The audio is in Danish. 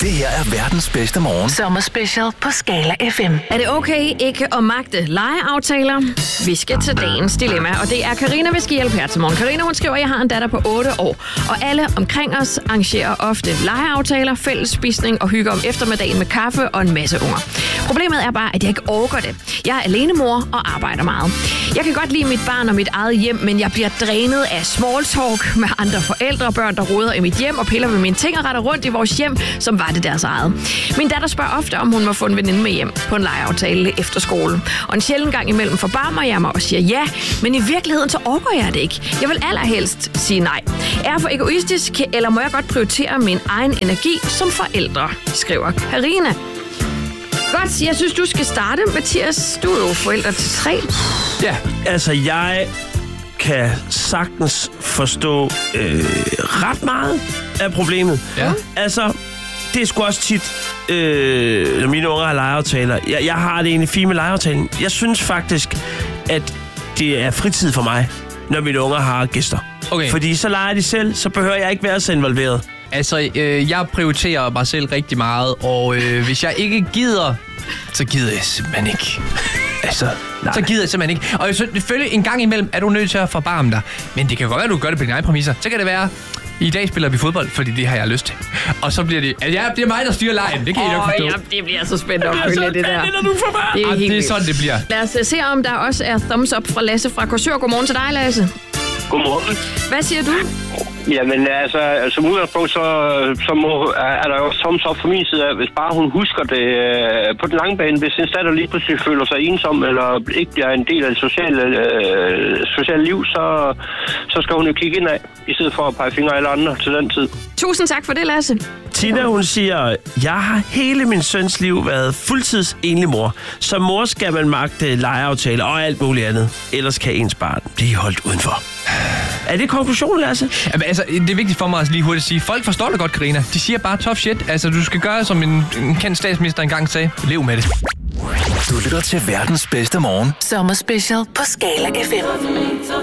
Det her er verdens bedste morgen. Sommerspecial på Skala FM. Er det okay ikke at magte legeaftaler? Vi skal til dagens dilemma, og det er Karina, vi skal hjælpe her til morgen. Karina, hun skriver, at jeg har en datter på 8 år, og alle omkring os arrangerer ofte legeaftaler, fælles spisning og hygge om eftermiddagen med kaffe og en masse unger. Problemet er bare, at jeg ikke orker det. Jeg er alenemor og arbejder meget. Jeg kan godt lide mit barn og mit eget hjem, men jeg bliver drænet af small talk med andre forældre og børn, der roder i mit hjem og piller ved mine ting og retter rundt i vores hjem, som var det deres eget. Min datter spørger ofte, om hun må få en veninde med hjem på en legeaftale efter skole. Og en sjælden gang imellem forbarmer jeg mig og siger ja, men i virkeligheden så orker jeg det ikke. Jeg vil allerhelst sige nej. Er jeg for egoistisk, eller må jeg godt prioritere min egen energi som forældre, skriver Karina. Godt, jeg synes, du skal starte. Mathias, du er jo forældre til 3. Ja, altså jeg kan sagtens forstå ret meget af problemet. Ja. Altså, det er sgu også tit, når mine unger har legeaftaler. Jeg har det egentlig fint med legeaftalen. Jeg synes faktisk, at det er fritid for mig, når mine unger har gæster. Okay. Fordi så leger de selv, så behøver jeg ikke være så involveret. Altså, jeg prioriterer mig selv rigtig meget, og hvis jeg ikke gider, så gider jeg simpelthen ikke. Altså, så gider jeg simpelthen ikke. Og selvfølgelig en gang imellem er du nødt til at forbarme dig. Men det kan godt være, at du gør det på dine egne præmisser. Så kan det være, i dag spiller vi fodbold, fordi det har jeg lyst til. Og så bliver det... Altså, det er mig, der styrer lejen. Det kan I nok forstå. Ja, det bliver så spændende at følge det der. Det er sådan, det bliver. Lad os se, om der også er thumbs up fra Lasse fra Korsør. Godmorgen til dig, Lasse. Godmorgen. Hvad siger du? Jamen altså, som udgangspunkt, så er der jo thumbs up fra min side af, hvis bare hun husker det på den lange bane. Hvis hendes datter lige pludselig føler sig ensom, eller ikke bliver en del af det sociale liv, så skal hun jo kigge indad, i stedet for at pege fingre af alle andre til den tid. Tusind tak for det, Lasse. Tina, hun siger, jeg har hele min søns liv været fuldtids enlig mor. Som mor skal man magte legeaftaler og alt muligt andet. Ellers kan ens barn blive holdt udenfor. Er det konklusionen, Lasse? Jamen, altså, det er vigtigt for mig at lige hurtigt sige, folk forstår det godt, Karina. De siger bare tough shit. Altså, du skal gøre, som en kendt statsminister engang sagde. Lev med det. Du lytter til verdens bedste morgen. Sommerspecial på Skala FM.